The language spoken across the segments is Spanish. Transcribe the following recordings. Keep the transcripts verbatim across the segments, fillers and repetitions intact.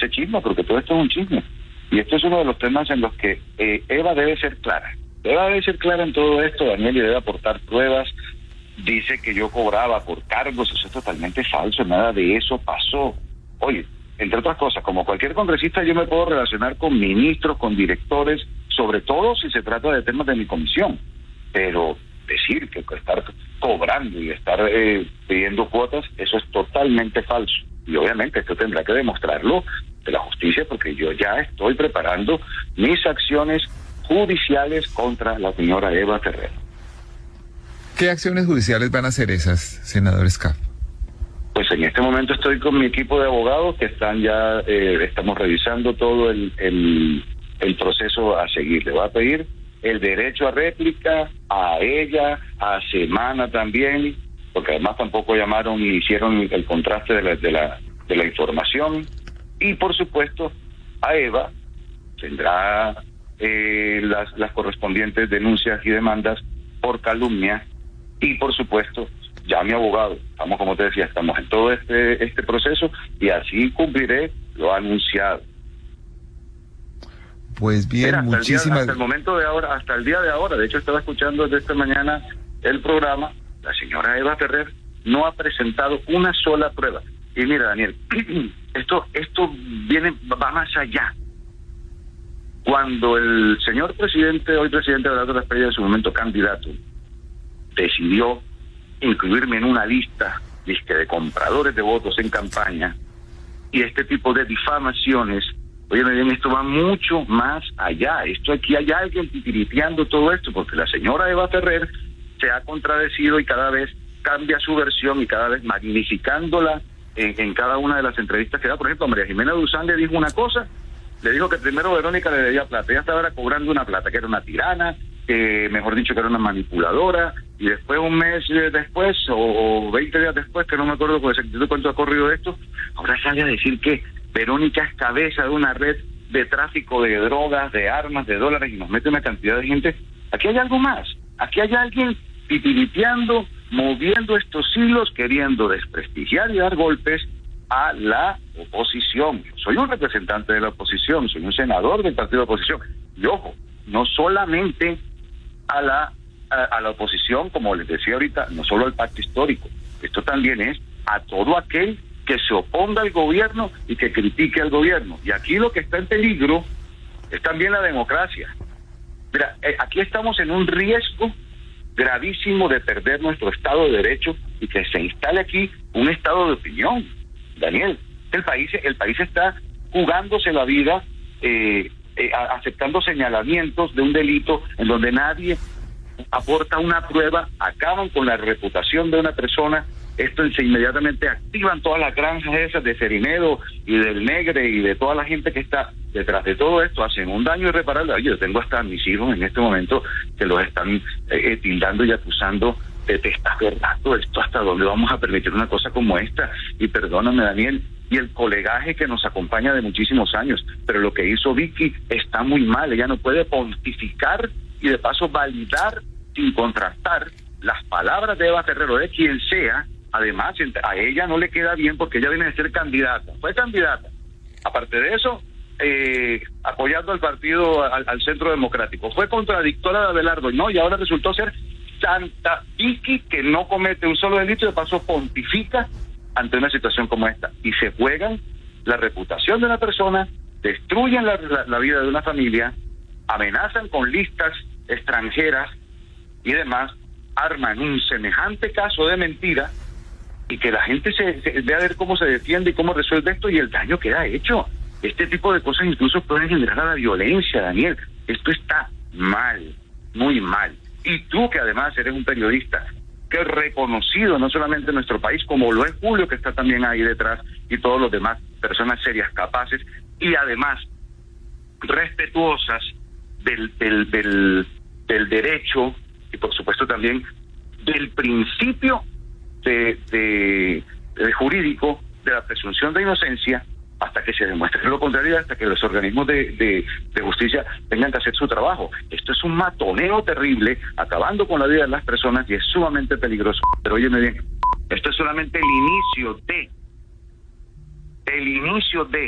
ese chisme, porque todo esto es un chisme. Y esto es uno de los temas en los que eh, Eva debe ser clara. Eva debe ser clara en todo esto, Daniel, y debe aportar pruebas. Dice que yo cobraba por cargos, eso es totalmente falso, nada de eso pasó. Oye, entre otras cosas, como cualquier congresista yo me puedo relacionar con ministros, con directores, sobre todo si se trata de temas de mi comisión, pero decir que estar cobrando y estar eh, pidiendo cuotas, eso es totalmente falso. Y obviamente esto tendrá que demostrarlo de la justicia, porque yo ya estoy preparando mis acciones judiciales contra la señora Eva Ferrer. ¿Qué acciones judiciales van a hacer esas, senador Escaf? Pues en este momento estoy con mi equipo de abogados que están ya, eh, estamos revisando todo el, el, el proceso a seguir. Le voy a pedir el derecho a réplica a ella, a Semana también, porque además tampoco llamaron y hicieron el contraste de la, de la, de la información. Y por supuesto, a Eva tendrá eh, las, las correspondientes denuncias y demandas por calumnia. Y por supuesto, ya mi abogado, estamos, como te decía, estamos en todo este este proceso y así cumpliré lo anunciado. Pues bien, Mira, hasta muchísimas... El día, hasta el momento de ahora, hasta el día de ahora, de hecho estaba escuchando desde esta mañana el programa, la señora Eva Ferrer no ha presentado una sola prueba. Y mira, Daniel, esto esto viene, va más allá. Cuando el señor presidente, hoy presidente de la Espriella, en su momento candidato, decidió incluirme en una lista disque de compradores de votos en campaña, y este tipo de difamaciones, oye, bien, esto va mucho más allá. Esto aquí hay alguien titiriteando todo esto, porque la señora Eva Ferrer se ha contradecido y cada vez cambia su versión y cada vez magnificándola en, en cada una de las entrevistas que da. Por ejemplo, María Jimena Duzán le dijo una cosa, le dijo que primero Verónica le debía plata, ella estaba cobrando una plata, que era una tirana, que mejor dicho que era una manipuladora, y después un mes después o, o veinte días después, que no me acuerdo con exactitud cuánto ha corrido esto, ahora sale a decir que Verónica es cabeza de una red de tráfico de drogas, de armas, de dólares, y nos mete una cantidad de gente. Aquí hay algo más, aquí hay alguien titiriteando, moviendo estos hilos, queriendo desprestigiar y dar golpes a la oposición. Yo soy un representante de la oposición, soy un senador del partido de oposición, y ojo, no solamente a la a, a la oposición, como les decía ahorita, no solo al pacto histórico, esto también es a todo aquel que se oponga al gobierno y que critique al gobierno. Y aquí lo que está en peligro es también la democracia. Mira, eh, aquí estamos en un riesgo gravísimo de perder nuestro Estado de Derecho y que se instale aquí un estado de opinión. Daniel, el país, el país está jugándose la vida, eh, eh, aceptando señalamientos de un delito en donde nadie aporta una prueba, acaban con la reputación de una persona. Esto se inmediatamente activan todas las granjas esas de Cerinedo y del Negre y de toda la gente que está detrás de todo esto, hacen un daño irreparable. Yo tengo hasta a mis hijos en este momento que los están eh, tildando y acusando de testafernato. Esto, ¿hasta dónde vamos a permitir una cosa como esta? Y perdóname, Daniel, y el colegaje que nos acompaña de muchísimos años, pero lo que hizo Vicky está muy mal. Ella no puede pontificar y de paso validar sin contrastar las palabras de Eva Ferrer o de quien sea. Además, a ella no le queda bien porque ella viene de ser candidata, fue candidata. Aparte de eso, eh, apoyando al partido, al, al Centro Democrático, fue contradictora de Abelardo, no, y ahora resultó ser Santa Vicky, que no comete un solo delito y de paso pontifica ante una situación como esta. Y se juegan la reputación de una persona, destruyen la, la, la vida de una familia, amenazan con listas extranjeras y demás, arman un semejante caso de mentira, y que la gente se, se vea a ver cómo se defiende y cómo resuelve esto, y el daño queda hecho. Este tipo de cosas incluso pueden generar a la violencia, Daniel. Esto está mal, muy mal. Y tú, que además eres un periodista que es reconocido no solamente en nuestro país, como lo es Julio, que está también ahí detrás, y todos los demás, personas serias, capaces, y además respetuosas del, del, del, del derecho, y por supuesto también del principio De, de, de jurídico de la presunción de inocencia, hasta que se demuestre lo contrario, hasta que los organismos de, de, de justicia tengan que hacer su trabajo. Esto es un matoneo terrible, acabando con la vida de las personas, y es sumamente peligroso. Pero óyeme bien, esto es solamente el inicio de, el inicio de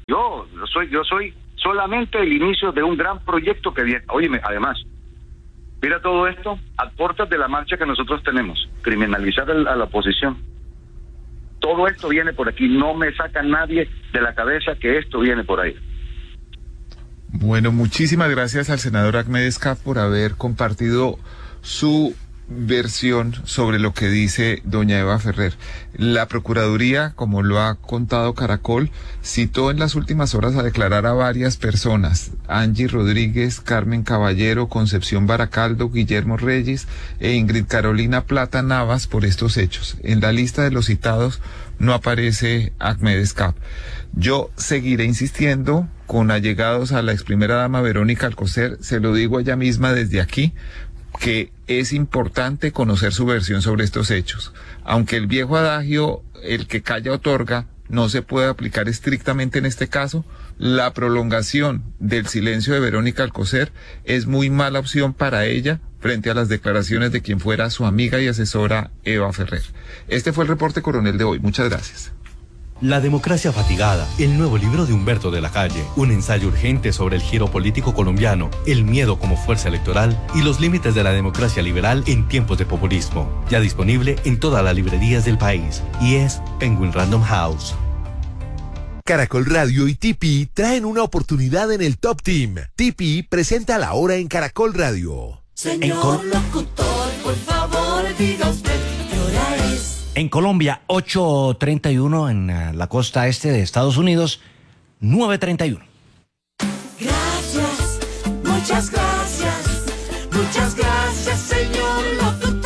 Yo, yo soy, yo soy solamente el inicio de un gran proyecto que viene. Óyeme, además, mira todo esto a puertas de la marcha que nosotros tenemos, criminalizar a la oposición. Todo esto viene por aquí, no me saca nadie de la cabeza que esto viene por ahí. Bueno, muchísimas gracias al senador Ahmed Escaf por haber compartido su versión sobre lo que dice doña Eva Ferrer. La Procuraduría, como lo ha contado Caracol, citó en las últimas horas a declarar a varias personas: Angie Rodríguez, Carmen Caballero, Concepción Baracaldo, Guillermo Reyes e Ingrid Carolina Plata Navas por estos hechos. En la lista de los citados no aparece Ahmed Escaf. Yo seguiré insistiendo con allegados a la ex primera dama Verónica Alcocer, se lo digo ella misma desde aquí, que es importante conocer su versión sobre estos hechos. Aunque el viejo adagio, el que calla otorga, no se puede aplicar estrictamente en este caso, la prolongación del silencio de Verónica Alcocer es muy mala opción para ella frente a las declaraciones de quien fuera su amiga y asesora Eva Ferrer. Este fue el reporte coronel de hoy. Muchas gracias. La democracia fatigada, el nuevo libro de Humberto de la Calle, un ensayo urgente sobre el giro político colombiano, el miedo como fuerza electoral y los límites de la democracia liberal en tiempos de populismo. Ya disponible en todas las librerías del país y es Penguin Random House. Caracol Radio y T P traen una oportunidad en el Top Team. T P presenta La Hora en Caracol Radio. Señor Col- locutor, por favor, diga usted qué hora es. En Colombia, ocho treinta y uno, en uh, la costa este de Estados Unidos, nueve treinta y uno. Gracias, muchas gracias, muchas gracias, señor locutor.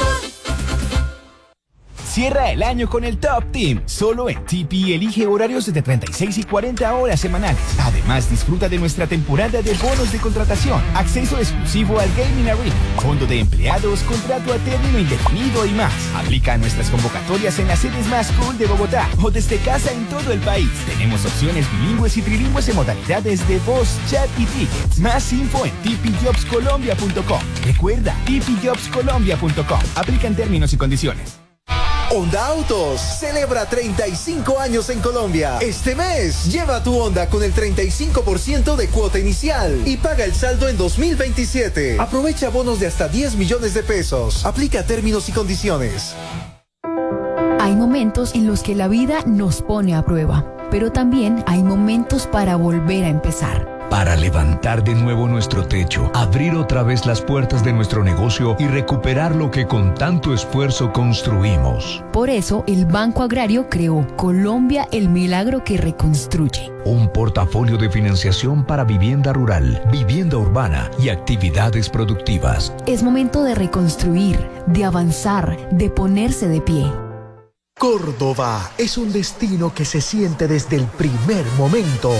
Cierra el año con el Top Team. Solo en T P elige horarios de treinta y seis y cuarenta horas semanales. Además, disfruta de nuestra temporada de bonos de contratación, acceso exclusivo al Gaming Arena, fondo de empleados, contrato a término indefinido y más. Aplica a nuestras convocatorias en las sedes más cool de Bogotá o desde casa en todo el país. Tenemos opciones bilingües y trilingües en modalidades de voz, chat y tickets. Más info en t p jobs colombia punto com. Recuerda, t p jobs colombia punto com. Aplican términos y condiciones. Honda Autos celebra treinta y cinco años en Colombia. Este mes, lleva tu Honda con el treinta y cinco por ciento de cuota inicial y paga el saldo en dos mil veintisiete. Aprovecha bonos de hasta diez millones de pesos. Aplica términos y condiciones. Hay momentos en los que la vida nos pone a prueba, pero también hay momentos para volver a empezar. Para levantar de nuevo nuestro techo, abrir otra vez las puertas de nuestro negocio y recuperar lo que con tanto esfuerzo construimos. Por eso, el Banco Agrario creó Colombia, el milagro que reconstruye. Un portafolio de financiación para vivienda rural, vivienda urbana y actividades productivas. Es momento de reconstruir, de avanzar, de ponerse de pie. Córdoba es un destino que se siente desde el primer momento.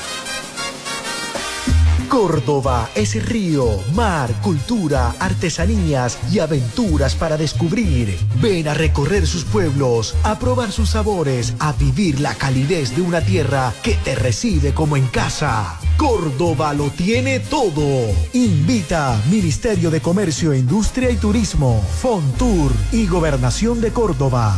Córdoba es río, mar, cultura, artesanías y aventuras para descubrir. Ven a recorrer sus pueblos, a probar sus sabores, a vivir la calidez de una tierra que te recibe como en casa. Córdoba lo tiene todo. Invita Ministerio de Comercio, Industria y Turismo, Fontur y Gobernación de Córdoba.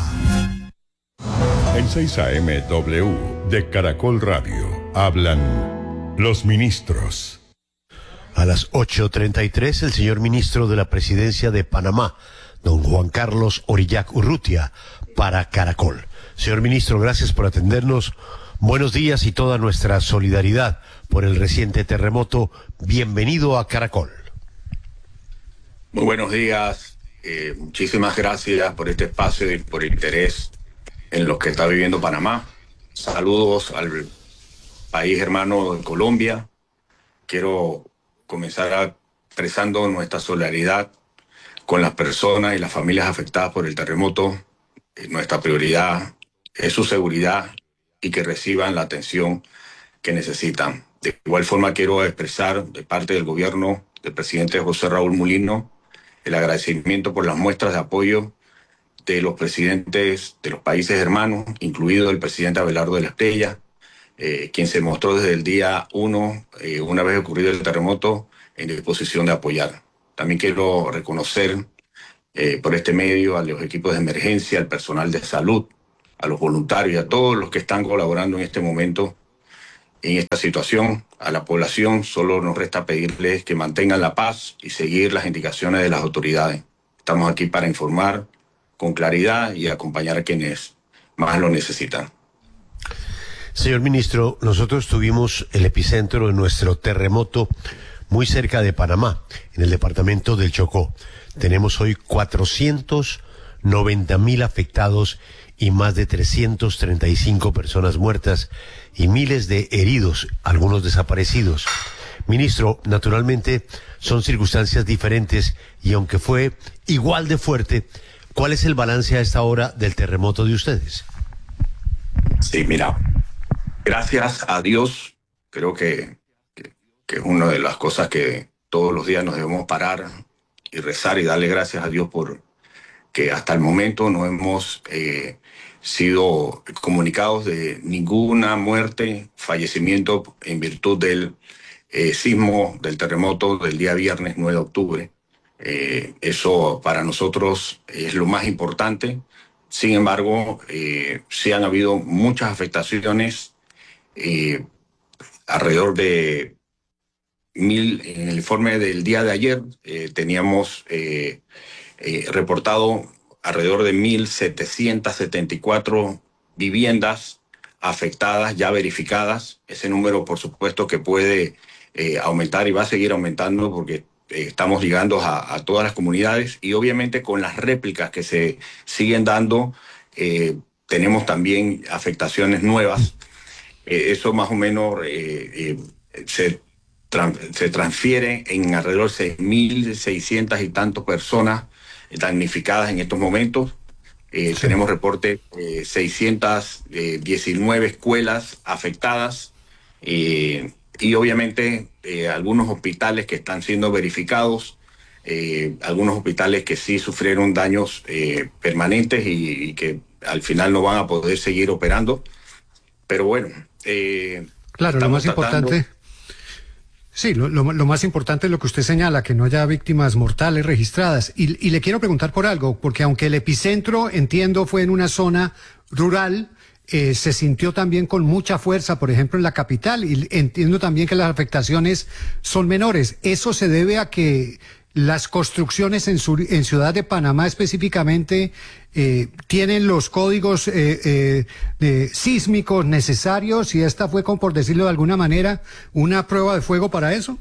En seis A M W de Caracol Radio hablan los ministros. A las ocho treinta y tres, el señor ministro de la Presidencia de Panamá, don Juan Carlos Orillac Urrutia, para Caracol. Señor ministro, gracias por atendernos. Buenos días y toda nuestra solidaridad por el reciente terremoto. Bienvenido a Caracol. Muy buenos días. Eh, muchísimas gracias por este espacio y por el interés en lo que está viviendo Panamá. Saludos al país hermano de Colombia. Quiero comenzar expresando nuestra solidaridad con las personas y las familias afectadas por el terremoto. Nuestra prioridad es su seguridad y que reciban la atención que necesitan. De igual forma, quiero expresar de parte del gobierno del presidente José Raúl Mulino el agradecimiento por las muestras de apoyo de los presidentes de los países hermanos, incluido el presidente Abelardo de la Espriella, Eh, quien se mostró desde el día uno, eh, una vez ocurrido el terremoto, en disposición de apoyar. También quiero reconocer eh, por este medio a los equipos de emergencia, al personal de salud, a los voluntarios y a todos los que están colaborando en este momento en esta situación. A la población solo nos resta pedirles que mantengan la paz y seguir las indicaciones de las autoridades. Estamos aquí para informar con claridad y acompañar a quienes más lo necesitan. Señor ministro, nosotros tuvimos el epicentro de nuestro terremoto muy cerca de Panamá, en el departamento del Chocó. Tenemos hoy cuatrocientos noventa mil afectados y más de trescientas treinta y cinco personas muertas y miles de heridos, algunos desaparecidos. Ministro, naturalmente son circunstancias diferentes y aunque fue igual de fuerte, ¿cuál es el balance a esta hora del terremoto de ustedes? Sí, mira, gracias a Dios, creo que, que, que es una de las cosas que todos los días nos debemos parar y rezar y darle gracias a Dios por que hasta el momento no hemos eh, sido comunicados de ninguna muerte, fallecimiento en virtud del eh, sismo, del terremoto del día viernes nueve de octubre. Eh, eso para nosotros es lo más importante. Sin embargo, eh, sí han habido muchas afectaciones, eh, alrededor de mil, en el informe del día de ayer eh, teníamos eh, eh, reportado alrededor de mil setecientas setenta y cuatro viviendas afectadas, ya verificadas. Ese número, por supuesto, que puede eh, aumentar y va a seguir aumentando porque eh, estamos llegando a, a todas las comunidades y obviamente con las réplicas que se siguen dando, eh, tenemos también afectaciones nuevas. Eh, eso más o menos eh, eh, se, tran se transfiere en alrededor de seis mil seiscientas y tantas personas damnificadas en estos momentos. Eh, sí. Tenemos reporte de eh, seiscientas diecinueve escuelas afectadas eh, y obviamente eh, algunos hospitales que están siendo verificados, eh, algunos hospitales que sí sufrieron daños eh, permanentes y, y que al final no van a poder seguir operando. Pero bueno, eh, claro, lo más tratando... importante... Sí, lo, lo, lo más importante es lo que usted señala, que no haya víctimas mortales registradas. Y, y le quiero preguntar por algo, porque aunque el epicentro, entiendo, fue en una zona rural, eh, se sintió también con mucha fuerza, por ejemplo, en la capital, y entiendo también que las afectaciones son menores. ¿Eso se debe a que las construcciones en, sur, en Ciudad de Panamá específicamente eh, tienen los códigos eh, eh, de sísmicos necesarios y esta fue, como por decirlo de alguna manera, una prueba de fuego para eso?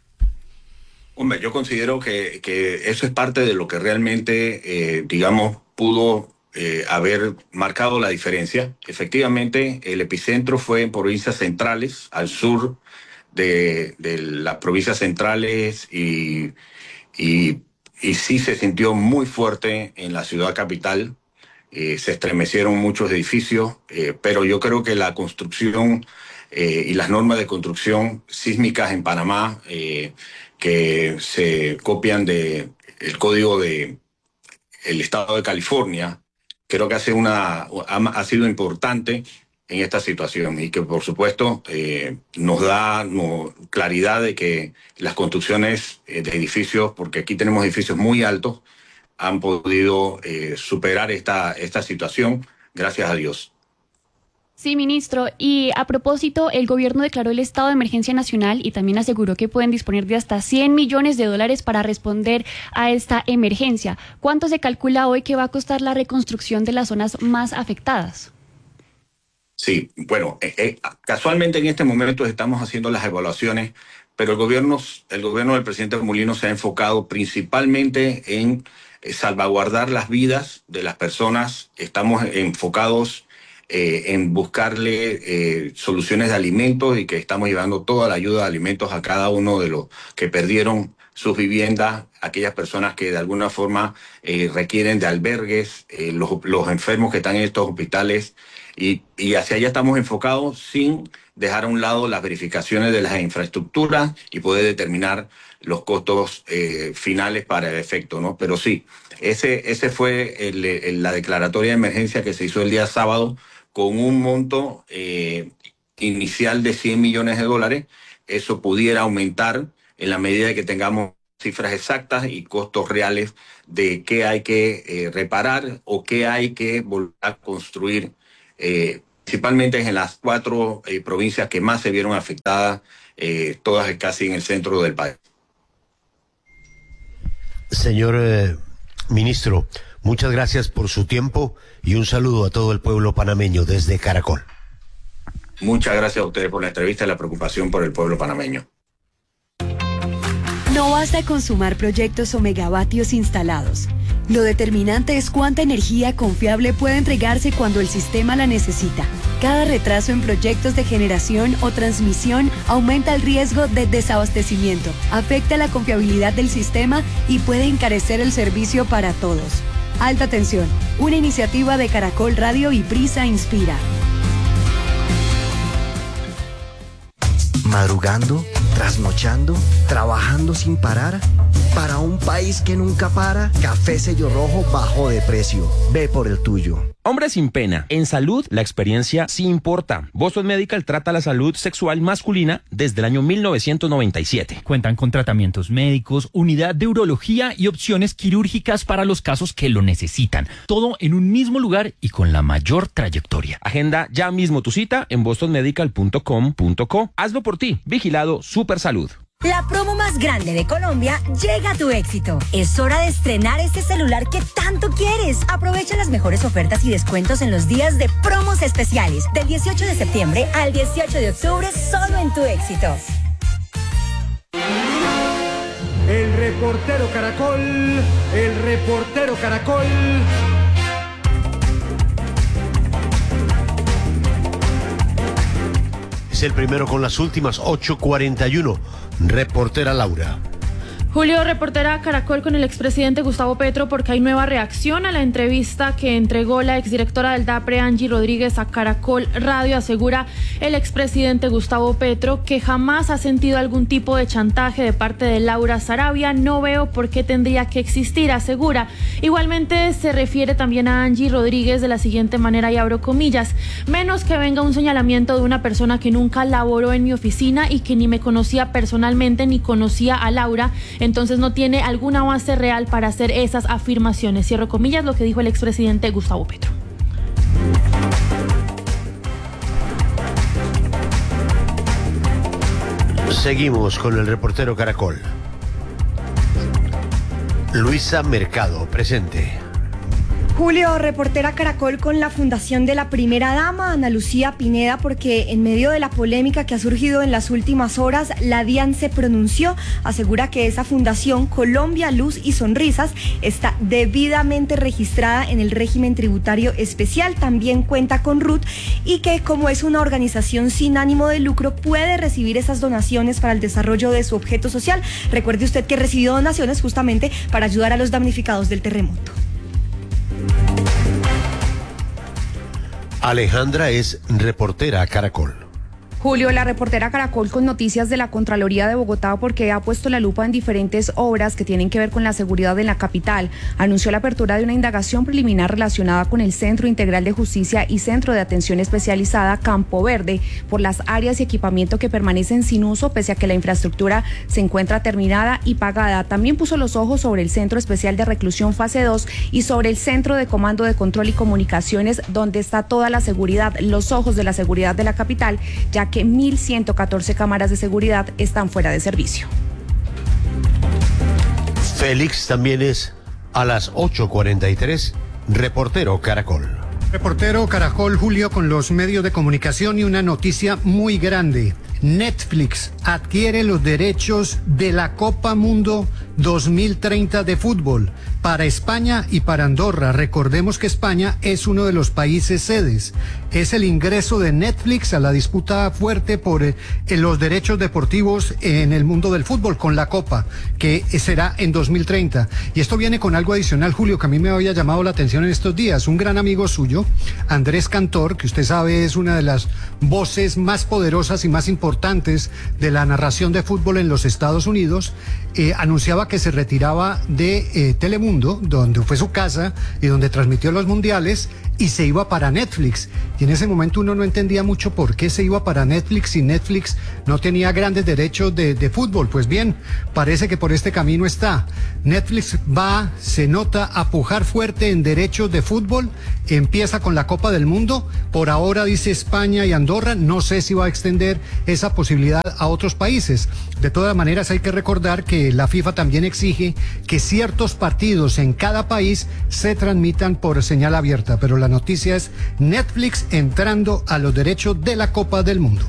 Hombre, yo considero que, que eso es parte de lo que realmente, eh, digamos, pudo eh, haber marcado la diferencia. Efectivamente, el epicentro fue en provincias centrales, al sur de, de las provincias centrales y... Y, y sí se sintió muy fuerte en la ciudad capital, eh, se estremecieron muchos edificios, eh, pero yo creo que la construcción eh, y las normas de construcción sísmicas en Panamá, eh, que se copian del código del estado de California, creo que hace una, ha, ha sido importante en esta situación y que por supuesto eh, nos da no, claridad de que las construcciones eh, de edificios, porque aquí tenemos edificios muy altos, han podido eh, superar esta, esta situación, gracias a Dios. Sí, ministro. Y a propósito, el gobierno declaró el estado de emergencia nacional y también aseguró que pueden disponer de hasta cien millones de dólares para responder a esta emergencia. ¿Cuánto se calcula hoy que va a costar la reconstrucción de las zonas más afectadas? Sí, bueno, eh, eh, casualmente en este momento estamos haciendo las evaluaciones, pero el gobierno, el gobierno del presidente Molino se ha enfocado principalmente en eh, salvaguardar las vidas de las personas. Estamos enfocados eh, en buscarle eh, soluciones de alimentos y que estamos llevando toda la ayuda de alimentos a cada uno de los que perdieron sus viviendas, aquellas personas que de alguna forma eh, requieren de albergues, eh, los, los enfermos que están en estos hospitales. Y, y hacia allá estamos enfocados sin dejar a un lado las verificaciones de las infraestructuras y poder determinar los costos eh, finales para el efecto, ¿no? Pero sí, ese, ese fue el, el, la declaratoria de emergencia que se hizo el día sábado con un monto eh, inicial de cien millones de dólares. Eso pudiera aumentar en la medida de que tengamos cifras exactas y costos reales de qué hay que eh, reparar o qué hay que volver a construir. Eh, principalmente en las cuatro eh, provincias que más se vieron afectadas, eh, todas casi en el centro del país. Señor eh, ministro, muchas gracias por su tiempo y un saludo a todo el pueblo panameño desde Caracol. Muchas gracias a ustedes por la entrevista y la preocupación por el pueblo panameño. No basta con sumar proyectos o megavatios instalados. Lo determinante es cuánta energía confiable puede entregarse cuando el sistema la necesita. Cada retraso en proyectos de generación o transmisión aumenta el riesgo de desabastecimiento, afecta la confiabilidad del sistema y puede encarecer el servicio para todos. Alta tensión, una iniciativa de Caracol Radio y Prisa Inspira. Madrugando, trasnochando, trabajando sin parar. Para un país que nunca para, Café Sello Rojo bajó de precio. Ve por el tuyo. Hombre sin pena. En salud, la experiencia sí importa. Boston Medical trata la salud sexual masculina desde el año mil novecientos noventa y siete. Cuentan con tratamientos médicos, unidad de urología y opciones quirúrgicas para los casos que lo necesitan. Todo en un mismo lugar y con la mayor trayectoria. Agenda ya mismo tu cita en boston medical punto com punto co. Hazlo por ti. Vigilado Super Salud. La promo más grande de Colombia llega a tu éxito. Es hora de estrenar este celular que tanto quieres. Aprovecha las mejores ofertas y descuentos en los días de promos especiales. Del dieciocho de septiembre al dieciocho de octubre, solo en tu éxito. El reportero Caracol, el reportero Caracol. Es el primero con las últimas ocho cuarenta y uno. Reportera Laura. Julio, reportera Caracol con el expresidente Gustavo Petro porque hay nueva reacción a la entrevista que entregó la exdirectora del DAPRE, Angie Rodríguez, a Caracol Radio. Asegura el expresidente Gustavo Petro que jamás ha sentido algún tipo de chantaje de parte de Laura Sarabia. No veo por qué tendría que existir, asegura. Igualmente se refiere también a Angie Rodríguez de la siguiente manera, y abro comillas: menos que venga un señalamiento de una persona que nunca laboró en mi oficina y que ni me conocía personalmente ni conocía a Laura. Entonces no tiene alguna base real para hacer esas afirmaciones. Cierro comillas, lo que dijo el expresidente Gustavo Petro. Seguimos con el reportero Caracol. Luisa Mercado, presente. Julio, reportera Caracol con la fundación de la primera dama, Ana Lucía Pineda, porque en medio de la polémica que ha surgido en las últimas horas, la DIAN se pronunció, asegura que esa fundación, Colombia, Luz y Sonrisas, está debidamente registrada en el régimen tributario especial, también cuenta con R U T y que como es una organización sin ánimo de lucro, puede recibir esas donaciones para el desarrollo de su objeto social. Recuerde usted que recibió donaciones justamente para ayudar a los damnificados del terremoto. Alejandra es reportera Caracol. Julio, la reportera Caracol con noticias de la Contraloría de Bogotá porque ha puesto la lupa en diferentes obras que tienen que ver con la seguridad en la capital. Anunció la apertura de una indagación preliminar relacionada con el Centro Integral de Justicia y Centro de Atención Especializada Campo Verde por las áreas y equipamiento que permanecen sin uso pese a que la infraestructura se encuentra terminada y pagada. También puso los ojos sobre el Centro Especial de Reclusión Fase dos y sobre el Centro de Comando de Control y Comunicaciones donde está toda la seguridad, los ojos de la seguridad de la capital, ya que que mil ciento catorce cámaras de seguridad están fuera de servicio. Félix también es a las ocho cuarenta y tres, reportero Caracol. Reportero Caracol, Julio, con los medios de comunicación y una noticia muy grande. Netflix adquiere los derechos de la Copa Mundo dos mil treinta de fútbol para España y para Andorra. Recordemos que España es uno de los países sedes. Es el ingreso de Netflix a la disputa fuerte por eh, los derechos deportivos en el mundo del fútbol con la Copa, que será en dos mil treinta. Y esto viene con algo adicional, Julio, que a mí me había llamado la atención en estos días. Un gran amigo suyo, Andrés Cantor, que usted sabe es una de las voces más poderosas y más importantes de la narración de fútbol en los Estados Unidos, eh, anunciaba que se retiraba de eh, Telemundo, donde fue su casa y donde transmitió los mundiales, y se iba para Netflix. Y en ese momento uno no entendía mucho por qué se iba para Netflix y Netflix no tenía grandes derechos de, de fútbol. Pues bien, parece que por este camino está. Netflix va, se nota, a pujar fuerte en derechos de fútbol. Empieza con la Copa del Mundo. Por ahora dice España y Andorra. No sé si va a extender esa posibilidad a otros países. De todas maneras, hay que recordar que la FIFA también exige que ciertos partidos en cada país se transmitan por señal abierta. Pero la noticia es Netflix entrando a los derechos de la Copa del Mundo.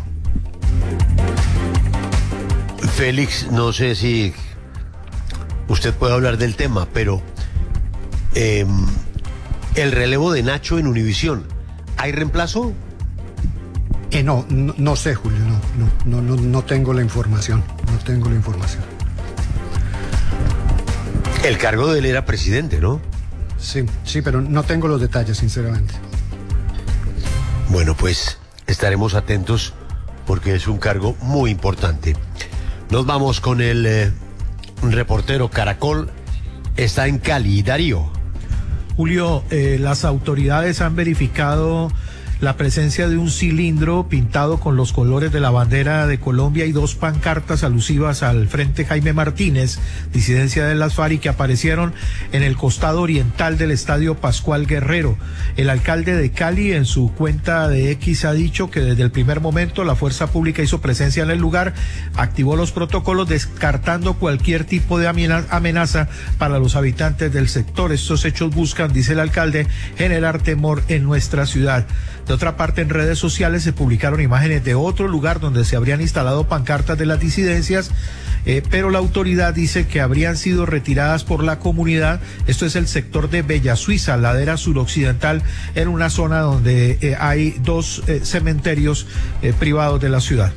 Félix, no sé si usted puede hablar del tema, pero eh, el relevo de Nacho en Univisión, ¿hay reemplazo? Eh, no, no, no sé, Julio, no, no, no, no, no tengo la información, no tengo la información. El cargo de él era presidente, ¿no? Sí, sí, pero no tengo los detalles, sinceramente. Bueno, pues estaremos atentos porque es un cargo muy importante. Nos vamos con el eh, reportero Caracol, está en Cali, Darío. Julio, eh, las autoridades han verificado la presencia de un cilindro pintado con los colores de la bandera de Colombia y dos pancartas alusivas al Frente Jaime Martínez, disidencia de las FARC, que aparecieron en el costado oriental del Estadio Pascual Guerrero. El alcalde de Cali en su cuenta de X ha dicho que desde el primer momento la fuerza pública hizo presencia en el lugar, activó los protocolos descartando cualquier tipo de amenaza para los habitantes del sector. Estos hechos buscan, dice el alcalde, generar temor en nuestra ciudad. De otra parte, en redes sociales se publicaron imágenes de otro lugar donde se habrían instalado pancartas de las disidencias, eh, pero la autoridad dice que habrían sido retiradas por la comunidad. Esto es el sector de Bella Suiza, ladera suroccidental, en una zona donde eh, hay dos eh, cementerios eh, privados de la ciudad.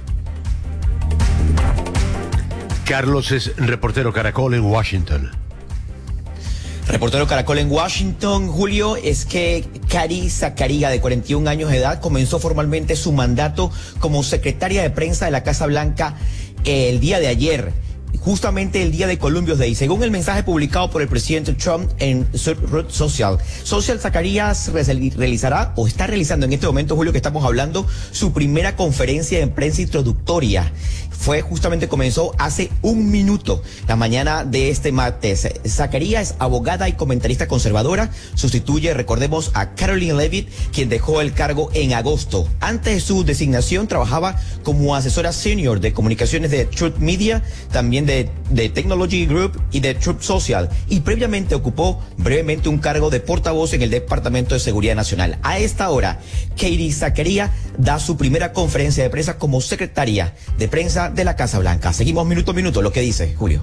Carlos es reportero Caracol en Washington. Reportero Caracol en Washington, Julio, es que Cari Zacariga, de cuarenta y un años de edad, comenzó formalmente su mandato como secretaria de prensa de la Casa Blanca el día de ayer, justamente el día de Columbus Day. Según el mensaje publicado por el presidente Trump en Truth Social, Social Zacarías realizará o está realizando en este momento, Julio, que estamos hablando, su primera conferencia de prensa introductoria. Fue justamente, comenzó hace un minuto, la mañana de este martes. Zacarías es abogada y comentarista conservadora, sustituye, recordemos, a Caroline Leavitt, quien dejó el cargo en agosto. Antes de su designación trabajaba como asesora senior de comunicaciones de Truth Media, también de, de Technology Group y de Truth Social, y previamente ocupó brevemente un cargo de portavoz en el Departamento de Seguridad Nacional. A esta hora, Katie Zacarías da su primera conferencia de prensa como secretaria de prensa de la Casa Blanca. Seguimos minuto a minuto lo que dice Julio.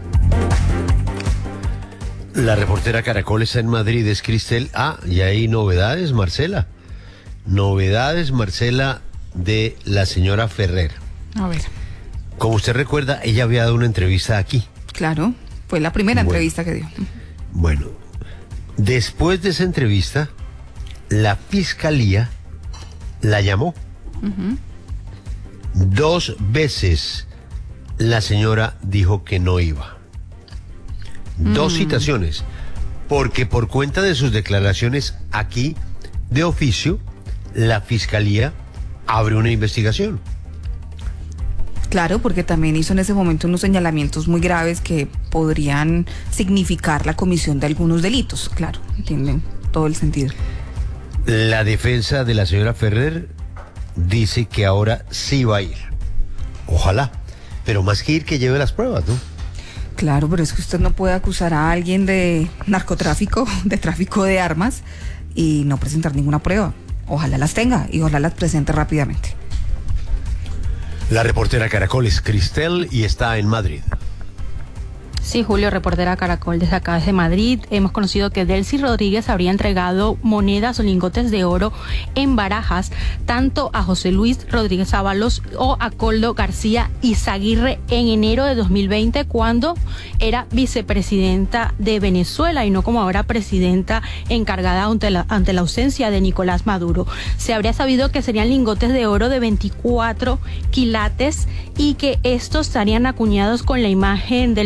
La reportera Caracol está en Madrid, es Cristel. Ah, y hay novedades, Marcela. Novedades, Marcela, de la señora Ferrer. A ver. Como usted recuerda, ella había dado una entrevista aquí. Claro, fue la primera bueno, entrevista que dio. Bueno, después de esa entrevista, la fiscalía la llamó. Uh-huh. Dos veces la señora dijo que no iba. Dos mm. citaciones. Porque por cuenta de sus declaraciones aquí, de oficio, la fiscalía abre una investigación. Claro, porque también hizo en ese momento unos señalamientos muy graves que podrían significar la comisión de algunos delitos. Claro, entienden todo el sentido. La defensa de la señora Ferrer dice que ahora sí va a ir. Ojalá. Pero más que ir, que lleve las pruebas, ¿no? Claro, pero es que usted no puede acusar a alguien de narcotráfico, de tráfico de armas y no presentar ninguna prueba. Ojalá las tenga y ojalá las presente rápidamente. La reportera Caracol es Cristel y está en Madrid. Sí, Julio, reportera Caracol desde acá, desde Madrid. Hemos conocido que Delcy Rodríguez habría entregado monedas o lingotes de oro en barajas tanto a José Luis Rodríguez Ábalos o a Coldo García Izaguirre en enero de dos mil veinte, cuando era vicepresidenta de Venezuela y no como ahora presidenta encargada ante la, ante la ausencia de Nicolás Maduro. Se habría sabido que serían lingotes de oro de veinticuatro quilates y que estos estarían acuñados con la imagen del Libertador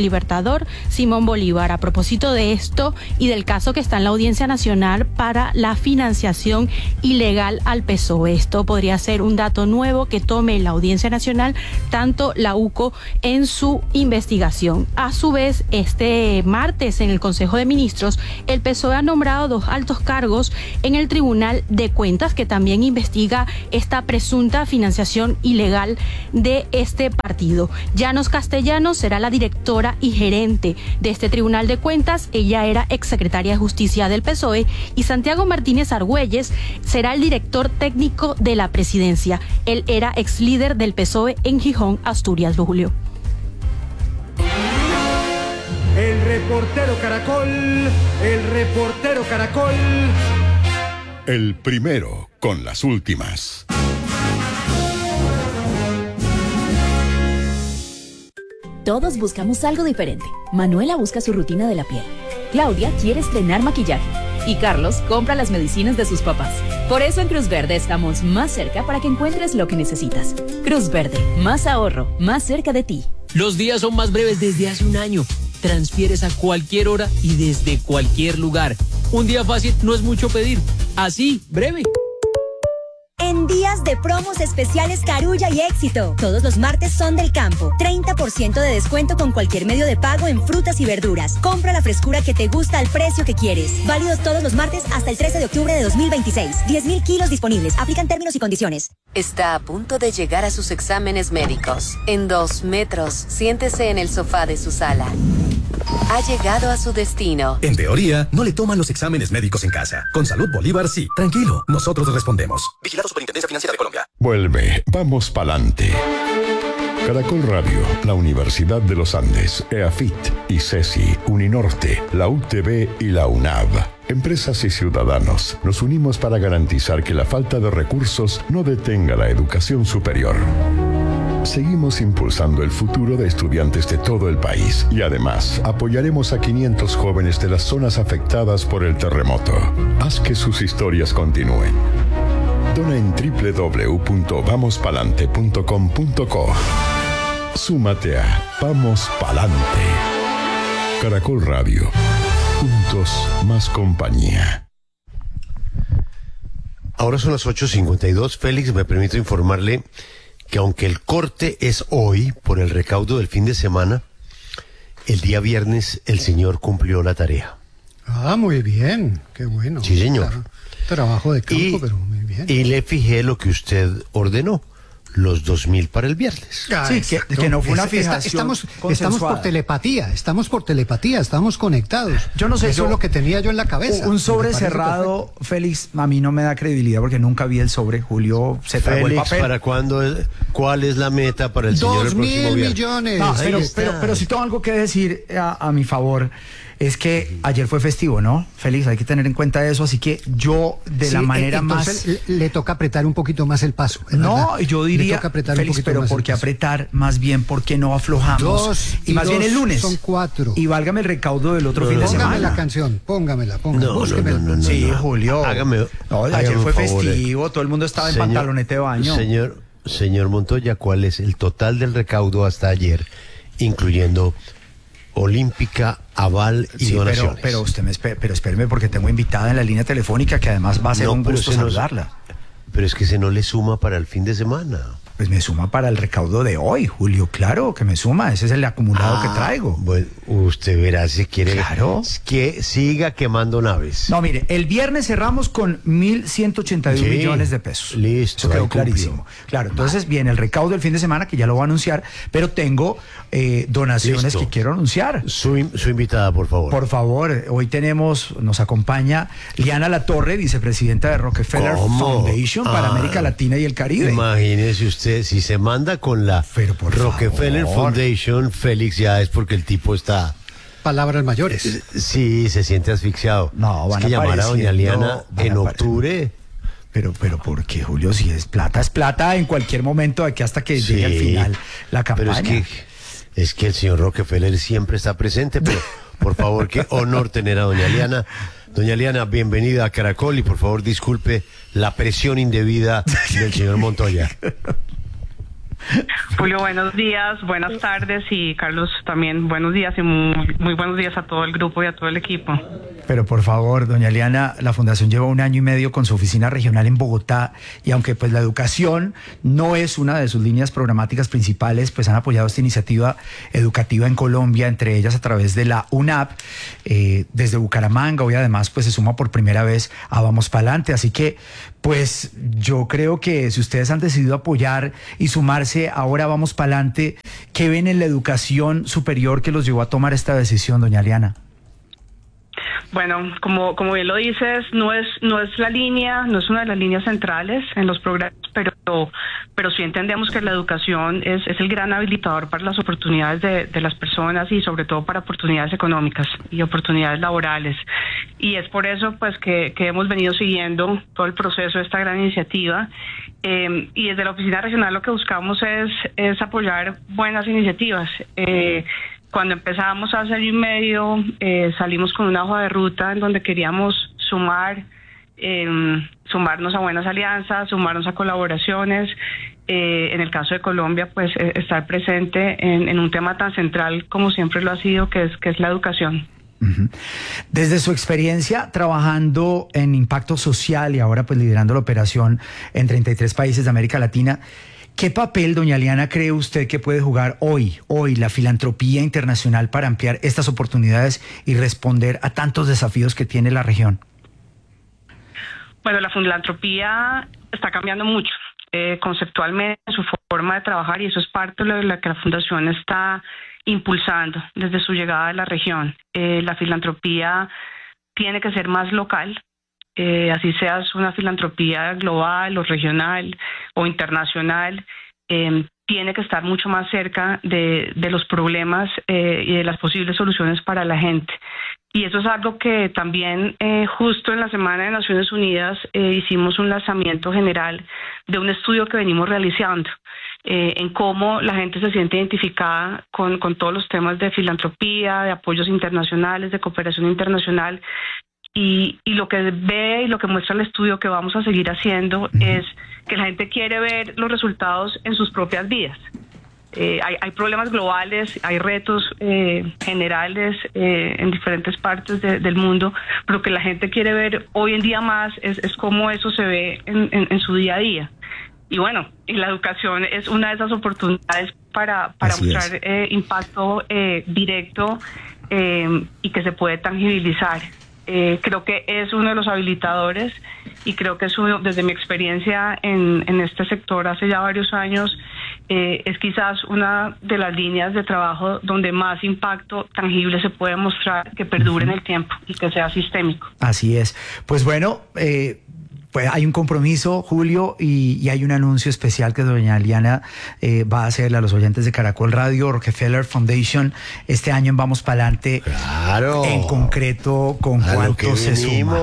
senador Simón Bolívar. A propósito de esto y del caso que está en la Audiencia Nacional para la financiación ilegal al P S O E. Esto podría ser un dato nuevo que tome la Audiencia Nacional, tanto la U C O, en su investigación. A su vez, este martes en el Consejo de Ministros, el P S O E ha nombrado dos altos cargos en el Tribunal de Cuentas, que también investiga esta presunta financiación ilegal de este partido. Llanos Castellanos será la directora y gerente de este Tribunal de Cuentas. Ella era exsecretaria de Justicia del P S O E, y Santiago Martínez Argüelles será el director técnico de la presidencia. Él era ex líder del P S O E en Gijón, Asturias, Julio. El reportero Caracol, el reportero Caracol. El primero con las últimas. Todos buscamos algo diferente. Manuela busca su rutina de la piel. Claudia quiere estrenar maquillaje. Y Carlos compra las medicinas de sus papás. Por eso en Cruz Verde estamos más cerca para que encuentres lo que necesitas. Cruz Verde, más ahorro, más cerca de ti. Los días son más breves desde hace un año. Transfieres a cualquier hora y desde cualquier lugar. Un día fácil no es mucho pedir. Así, breve. En días de promos especiales Carulla y Éxito. Todos los martes son del campo. treinta por ciento de descuento con cualquier medio de pago en frutas y verduras. Compra la frescura que te gusta al precio que quieres. Válido todos los martes hasta el trece de octubre de dos mil veintiséis. diez mil kilos disponibles. Aplican términos y condiciones. Está a punto de llegar a sus exámenes médicos. En dos metros, siéntese en el sofá de su sala. Ha llegado a su destino. En teoría, no le toman los exámenes médicos en casa. Con Salud Bolívar sí. Tranquilo, nosotros respondemos. Vigilado Superintendencia Financiera de Colombia. Vuelve, vamos pa'lante. Caracol Radio, la Universidad de los Andes, EAFIT, ICESI, Uninorte, la U T V y la UNAV. Empresas y ciudadanos, nos unimos para garantizar que la falta de recursos no detenga la educación superior. Seguimos impulsando el futuro de estudiantes de todo el país y además apoyaremos a quinientos jóvenes de las zonas afectadas por el terremoto. Haz que sus historias continúen. Dona en doble u doble u doble u punto vamos palante punto com punto co. Súmate a Vamos Palante. Caracol Radio. Juntos, más compañía. Ahora son las ocho cincuenta y dos. Félix, me permito informarle que aunque el corte es hoy por el recaudo del fin de semana, el día viernes el señor cumplió la tarea. Ah, muy bien, qué bueno. Sí, señor. Tra- trabajo de campo, Y, pero muy bien. y le fijé lo que usted ordenó, los dos mil para el viernes. Ah, Sí, que, exacto. que no fue una Es- está- fijación estamos, estamos consensuada. por telepatía, estamos por telepatía, estamos conectados. Yo no sé, Eso yo- es lo que tenía yo en la cabeza. Un sobre Me parece cerrado, Félix, a mí no me da credibilidad porque nunca vi el sobre. Julio se tragó el Félix, papel. ¿para cuándo? es- ¿Cuál es la meta para el señor el Dos próximo mil viernes? millones. No, Ahí pero, está. pero, pero si tengo algo que decir a, a mi favor, es que ayer fue festivo, ¿no? Félix, hay que tener en cuenta eso, así que yo de Sí, la eh, manera entonces más... le, le toca apretar un poquito más el paso. es No, verdad. yo Le diría, toca apretar un Félix, poquito pero más el ¿por qué paso. apretar? Más bien, ¿por qué no aflojamos? Dos y y más bien dos el lunes. son cuatro. Y válgame el recaudo del otro No, fin de no, semana. Póngame la canción, póngamela, póngamela. No, no, búsquemela. no, no, no, Sí, no. Julio. Hágame, No, ayer hágame fue un favor, eh. festivo, todo el mundo estaba en Señor- pantalonete de baño. Señor, señor Montoya, ¿cuál es el total del recaudo hasta ayer, incluyendo Olímpica, Aval y Sí, pero, donaciones? pero usted me espere, pero espéreme porque tengo invitada en la línea telefónica que además va a ser No, un pero gusto ese no- saludarla. Pero es que se no le suma para el fin de semana. Pues me suma para el recaudo de hoy, Julio, claro que me suma, ese es el acumulado Ah, que traigo. Bueno, usted verá si quiere Claro. que siga quemando naves. No, mire, el viernes cerramos con mil ciento ochenta y uno Sí, millones de pesos. listo, Eso quedó ahí cumplió. clarísimo. Claro, entonces viene el recaudo del fin de semana, que ya lo voy a anunciar, pero tengo eh, donaciones Listo. que quiero anunciar. Su, in- su invitada, por favor. Por favor, hoy tenemos, nos acompaña Liana Latorre, vicepresidenta de Rockefeller ¿Cómo? Foundation para Ah, América Latina y el Caribe. Imagínese usted, si se manda con la por Rockefeller favor. Foundation, Félix, ya es porque el tipo está... Palabras mayores. Sí, se siente asfixiado. No, es van que llamar a doña apareciendo, Liana van en apare- octubre... Pero, pero, ¿por qué, Julio? Si es plata, es plata en cualquier momento, aquí hasta que llegue al Sí, final la campaña. Pero es que, es que el señor Rockefeller siempre está presente, pero por favor, qué honor tener a doña Liana. Doña Liana, bienvenida a Caracol y por favor disculpe la presión indebida del señor Montoya. Julio, buenos días, buenas tardes, y Carlos también buenos días y muy, muy buenos días a todo el grupo y a todo el equipo. Pero por favor, doña Eliana, la Fundación lleva un año y medio con su oficina regional en Bogotá, y aunque pues la educación no es una de sus líneas programáticas principales, pues han apoyado esta iniciativa educativa en Colombia, entre ellas a través de la U N A P, eh, desde Bucaramanga. Hoy además pues se suma por primera vez a Vamos Pa'lante, así que pues yo creo que si ustedes han decidido apoyar y sumarse ahora Vamos Pa'lante, ¿qué ven en la educación superior que los llevó a tomar esta decisión, doña Eliana? Bueno, como, como bien lo dices, no es, no es la línea, no es una de las líneas centrales en los programas, pero, pero sí entendemos que la educación es, es el gran habilitador para las oportunidades de, de las personas, y sobre todo para oportunidades económicas y oportunidades laborales. Y es por eso pues que, que hemos venido siguiendo todo el proceso de esta gran iniciativa. Eh, y desde la oficina regional lo que buscamos es, es apoyar buenas iniciativas. Eh, Cuando empezamos hace año y medio, eh, salimos con una hoja de ruta en donde queríamos sumar, eh, sumarnos a buenas alianzas, sumarnos a colaboraciones. Eh, en el caso de Colombia, pues eh, estar presente en, en un tema tan central como siempre lo ha sido, que es, que es la educación. Uh-huh. Desde su experiencia trabajando en impacto social y ahora pues liderando la operación en treinta y tres países de América Latina, ¿qué papel, doña Eliana, cree usted que puede jugar hoy, hoy la filantropía internacional para ampliar estas oportunidades y responder a tantos desafíos que tiene la región? Bueno, la filantropía está cambiando mucho eh, conceptualmente su forma de trabajar, y eso es parte de lo que la Fundación está impulsando desde su llegada a la región. Eh, la filantropía tiene que ser más local. Eh, así seas una filantropía global o regional o internacional, eh, tiene que estar mucho más cerca de, de los problemas eh, y de las posibles soluciones para la gente. Y eso es algo que también eh, justo en la Semana de Naciones Unidas eh, hicimos un lanzamiento general de un estudio que venimos realizando eh, en cómo la gente se siente identificada con, con todos los temas de filantropía, de apoyos internacionales, de cooperación internacional. Y, y lo que ve y lo que muestra el estudio que vamos a seguir haciendo es que la gente quiere ver los resultados en sus propias vidas. Eh, hay, hay problemas globales, hay retos eh, generales eh, en diferentes partes de, del mundo, pero lo que la gente quiere ver hoy en día más es, es cómo eso se ve en, en, en su día a día. Y bueno, y la educación es una de esas oportunidades para, para mostrar eh, impacto eh, directo eh, y que se puede tangibilizar. Eh, creo que es uno de los habilitadores, y creo que es uno, desde mi experiencia en, en este sector hace ya varios años, eh, es quizás una de las líneas de trabajo donde más impacto tangible se puede mostrar, que perdure en el tiempo y que sea sistémico. Así es. Pues bueno, eh, pues hay un compromiso, Julio, y, y hay un anuncio especial que doña Eliana eh, va a hacerle a los oyentes de Caracol Radio. Rockefeller Foundation este año en Vamos Pa'lante. Claro. En concreto, ¿con a cuánto se suma?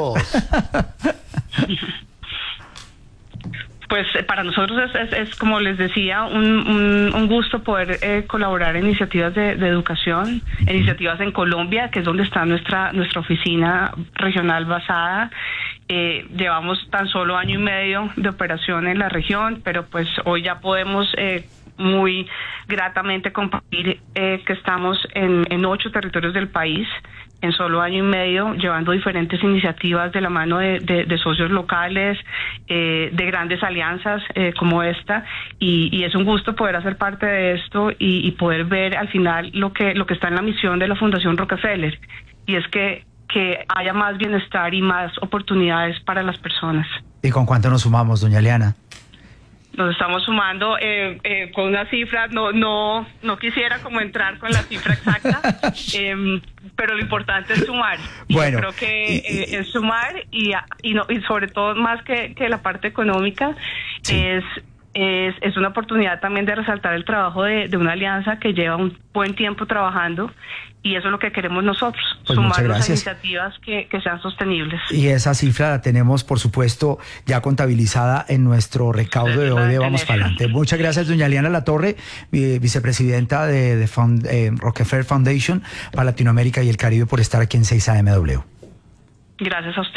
Pues para nosotros es, es, es como les decía, un, un, un gusto poder eh, colaborar en iniciativas de, de educación, en iniciativas en Colombia, que es donde está nuestra nuestra oficina regional basada. Eh, llevamos tan solo año y medio de operación en la región, pero pues hoy ya podemos eh, muy gratamente compartir eh, que estamos en, en ocho territorios del país en solo año y medio, llevando diferentes iniciativas de la mano de, de, de socios locales, eh, de grandes alianzas eh, como esta, y, y es un gusto poder hacer parte de esto y, y poder ver al final lo que lo que está en la misión de la Fundación Rockefeller, y es que que haya más bienestar y más oportunidades para las personas. ¿Y con cuánto nos sumamos, doña Eliana? Nos estamos sumando eh, eh, con una cifra, no no no quisiera como entrar con la cifra exacta, eh, pero lo importante es sumar. Y bueno, yo creo que eh, es sumar y, y, no, y sobre todo más que, que la parte económica, sí. es, es es una oportunidad también de resaltar el trabajo de, de una alianza que lleva un buen tiempo trabajando, y eso es lo que queremos nosotros, pues sumarnos a iniciativas que, que sean sostenibles. Y esa cifra la tenemos, por supuesto, ya contabilizada en nuestro recaudo de hoy de Vamos Pa'lante. Muchas gracias, doña Eliana Latorre, vicepresidenta de, de Fund, eh, Rockefeller Foundation para Latinoamérica y el Caribe, por estar aquí en seis A M W. Gracias a ustedes.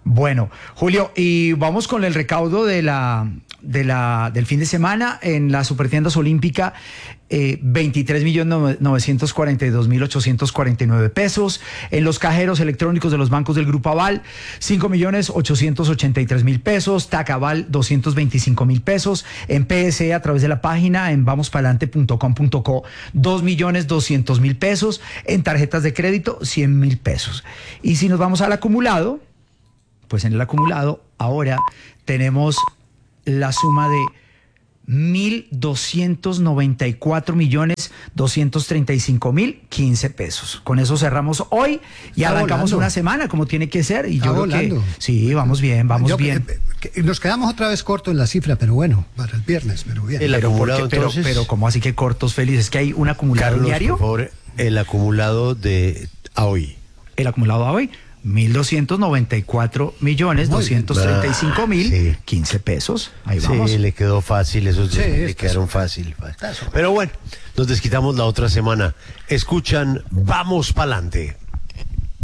Bueno, Julio, y vamos con el recaudo de la, de la, del fin de semana en las Supertiendas Olímpica. Eh, veintitrés millones novecientos cuarenta y dos mil ochocientos cuarenta y nueve pesos. En los cajeros electrónicos de los bancos del Grupo Aval, cinco millones ochocientos ochenta y tres mil pesos. TAC Aval, doscientos veinticinco mil pesos. En P S E, a través de la página en vamos palante punto com punto co, dos millones doscientos mil pesos. En tarjetas de crédito, cien mil pesos. Y si nos vamos al acumulado, pues en el acumulado ahora tenemos la suma de mil doscientos noventa y cuatro millones doscientos treinta y cinco mil quince pesos. Con eso cerramos hoy y Está arrancamos volando. una semana como tiene que ser. Y Está yo creo volando. que sí, vamos bien, vamos Yo- bien. eh, eh, Nos quedamos otra vez cortos en la cifra, pero bueno, para el viernes, pero bien. El pero, acumulado, porque- pero, entonces. pero ¿cómo así que cortos, Félix? ¿Es que hay un acumulado Carlos, diario? por favor, el acumulado de a hoy. El acumulado a hoy, mil doscientos noventa y cuatro millones doscientos treinta y cinco mil quince pesos. Ahí vamos. Sí, le quedó fácil, esos Sí, le está quedaron fácil. Pero bueno, nos desquitamos la otra semana. Escuchan, vamos pa'lante.